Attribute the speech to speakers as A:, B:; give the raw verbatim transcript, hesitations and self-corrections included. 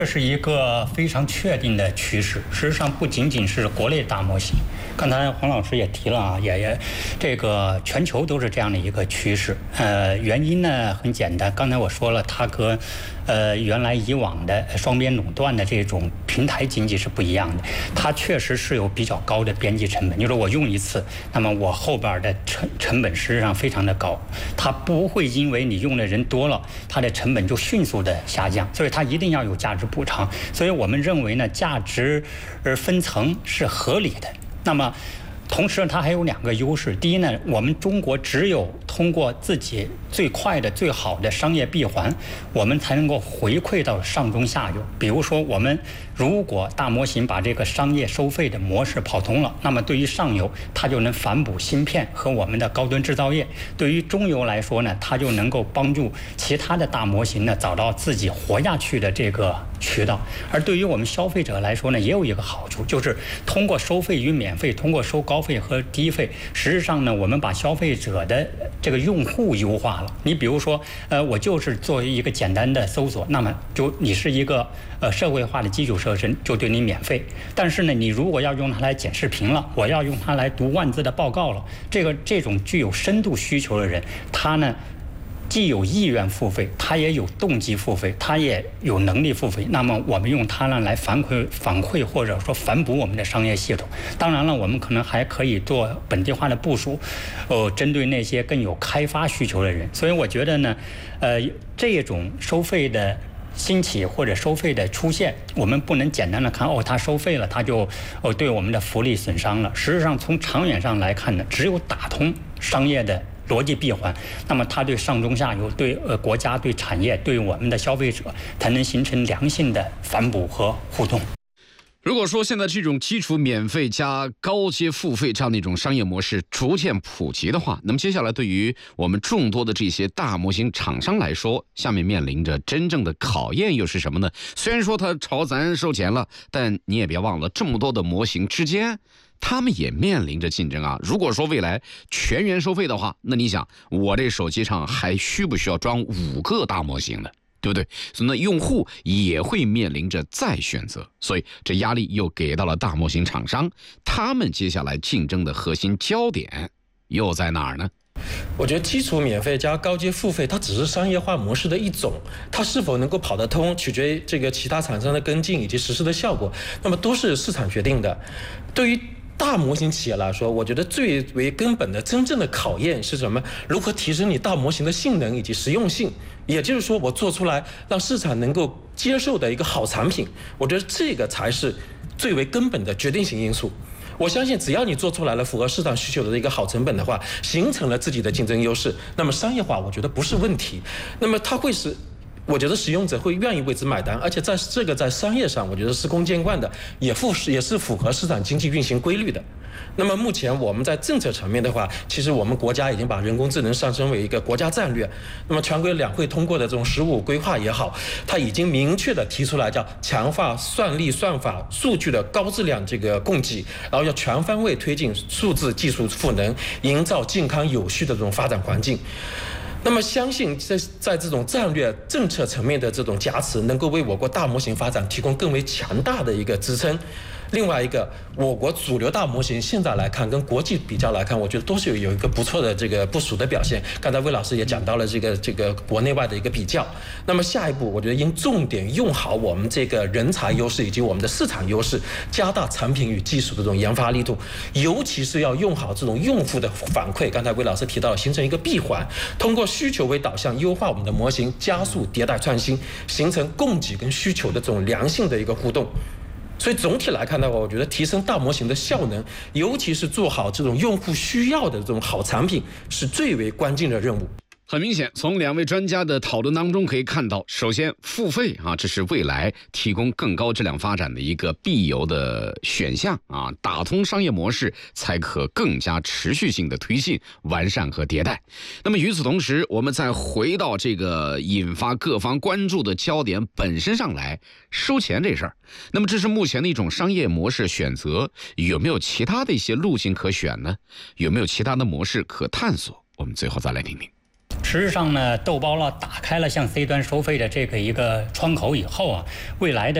A: 这是一个非常确定的趋势。事实上，不仅仅是国内大模型，刚才黄老师也提了啊，也也这个全球都是这样的一个趋势。呃，原因呢很简单，刚才我说了，它和呃原来以往的双边垄断的这种平台经济是不一样的。它确实是有比较高的边际成本，就是我用一次，那么我后边的成成本实际上非常的高，它不会因为你用的人多了，它的成本就迅速的下降，所以它一定要有价值补偿。所以我们认为呢，价值分层是合理的。那么同时它还有两个优势。第一呢，我们中国只有通过自己最快的最好的商业闭环，我们才能够回馈到上中下游。比如说，我们如果大模型把这个商业收费的模式跑通了，那么对于上游它就能反哺芯片和我们的高端制造业；对于中游来说呢，它就能够帮助其他的大模型呢找到自己活下去的这个渠道。而对于我们消费者来说呢，也有一个好处，就是通过收费与免费，通过收高费和低费，实际上呢，我们把消费者的这个用户优化了。你比如说，呃，我就是做一个简单的搜索，那么就你是一个呃社会化的基础设施，就对你免费。但是呢，你如果要用它来剪视频了，我要用它来读万字的报告了，这个这种具有深度需求的人，他呢既有意愿付费，他也有动机付费，他也有能力付费。那么我们用它呢来反馈反馈或者说反哺我们的商业系统。当然了，我们可能还可以做本地化的部署，呃，针对那些更有开发需求的人。所以我觉得呢，呃，这种收费的兴起或者收费的出现，我们不能简单的看哦，它收费了，它就哦对我们的福利损伤了。实际上，从长远上来看呢，只有打通商业的逻辑闭环，那么它对上中下游、对呃国家、对产业、对我们的消费者，才能形成良性的反哺和互动。
B: 如果说现在这种基础免费加高阶付费这样的一种商业模式逐渐普及的话，那么接下来对于我们众多的这些大模型厂商来说，下面面临着真正的考验又是什么呢？虽然说它朝咱收钱了，但你也别忘了，这么多的模型之间，他们也面临着竞争啊。如果说未来全员收费的话，那你想，我这手机上还需不需要装五个大模型呢？对不对？所以呢，用户也会面临着再选择，所以这压力又给到了大模型厂商，他们接下来竞争的核心焦点又在哪儿呢？
C: 我觉得基础免费加高阶付费，它只是商业化模式的一种，它是否能够跑得通，取决于这个其他厂商的跟进以及实施的效果，那么都是市场决定的。对于大模型企业来说，我觉得最为根本的真正的考验是什么？如何提升你大模型的性能以及实用性？也就是说，我做出来让市场能够接受的一个好产品，我觉得这个才是最为根本的决定性因素。我相信，只要你做出来了符合市场需求的一个好成本的话，形成了自己的竞争优势，那么商业化我觉得不是问题。那么它会是，我觉得使用者会愿意为之买单，而且在这个在商业上，我觉得司空见惯的，也符也是符合市场经济运行规律的。那么目前我们在政策层面的话，其实我们国家已经把人工智能上升为一个国家战略。那么全国两会通过的这种“十五”规划也好，它已经明确的提出来叫强化算力、算法、数据的高质量这个供给，然后要全方位推进数字技术赋能，营造健康有序的这种发展环境。那么相信在在这种战略政策层面的这种加持，能够为我国大模型发展提供更为强大的一个支撑。另外一个，我国主流大模型现在来看，跟国际比较来看，我觉得都是有一个不错的这个部署的表现。刚才魏老师也讲到了这个这个国内外的一个比较。那么下一步，我觉得应重点用好我们这个人才优势以及我们的市场优势，加大产品与技术的这种研发力度，尤其是要用好这种用户的反馈。刚才魏老师提到，形成一个闭环，通过需求为导向，优化我们的模型，加速迭代创新，形成供给跟需求的这种良性的一个互动。所以总体来看的话，我觉得提升大模型的效能，尤其是做好这种用户需要的这种好产品，是最为关键的任务。
B: 很明显，从两位专家的讨论当中可以看到，首先付费啊，这是未来提供更高质量发展的一个必由的选项啊，打通商业模式才可更加持续性的推进、完善和迭代。那么与此同时，我们再回到这个引发各方关注的焦点本身上来，收钱这事儿。那么这是目前的一种商业模式选择，有没有其他的一些路径可选呢？有没有其他的模式可探索？我们最后再来听听。
A: 实际上呢，豆包了打开了向 C 端收费的这个一个窗口以后啊，未来的